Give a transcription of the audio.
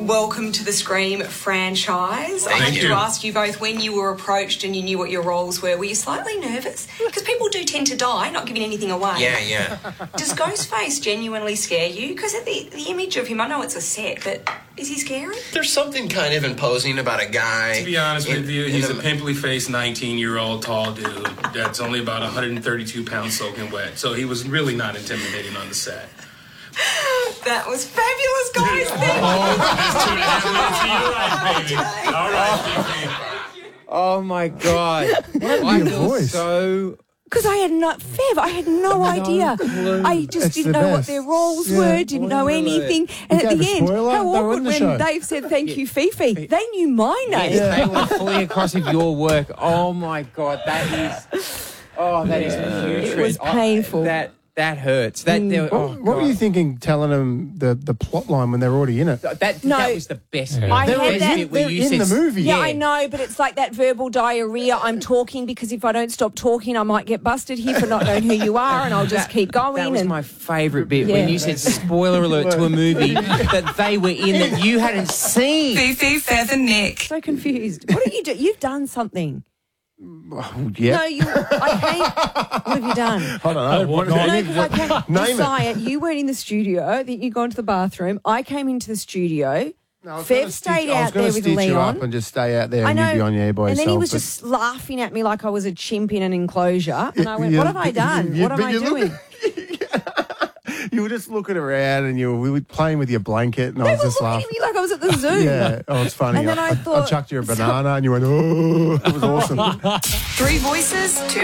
welcome to the Scream franchise. I have to ask you both, when you were approached and you knew what your roles were you slightly nervous? Because people do tend to die, not giving anything away. Yeah. Does Ghostface genuinely scare you? Because the image of him, I know it's a set, but is he scary? There's something kind of imposing about a guy. To be honest with you, he's a pimply-faced 19-year-old tall dude that's only about 132 pounds soaking wet. So he was really not intimidating on the set. That was fabulous, guys. All right, Oh, my God. I feel voice? so... Because I had no idea. clue. I just It's didn't the know what best. their roles Yeah. were, didn't know anything. And at gave the a end, spoiler. how They were in awkward the when show. Dave said, thank you, Fifi. They knew my name. Yes, they were fully across of your work. Oh, my God. That is huge. It was painful. That hurts. What What were you thinking telling them the plot line when they're already in it? That was the best bit. I The had best that- bit where They're you in said, the movie. Yeah, I know, but it's like that verbal diarrhea. I'm talking because if I don't stop talking, I might get busted here for not knowing who you are, and I'll just keep going. That was and my favourite bit Yeah. when you said spoiler alert to a movie that they were in that you hadn't seen. Fifi, Feather, Nick. so confused. What did you do? You've done something. Yeah. No, what have you done? I don't know. what What- not? No, because I came. Name it. Josiah, you weren't in the studio. That you gone to the bathroom. I came into the studio. No, I was gonna Fev stayed I was out gonna there with stitch you Leon. up and just stay out there I and know. you'd be on your air by and yourself. then he was but- just laughing at me like I was a chimp in an enclosure. And I went, Yeah, what have I done? yeah, What am but I you look- doing? You were just looking around and we were playing with your blanket and I They was were just looking laughing. at me like I was at the zoo. Yeah, oh, it's funny. And then I thought- I chucked you a banana and you went, oh, it was awesome. Three voices, two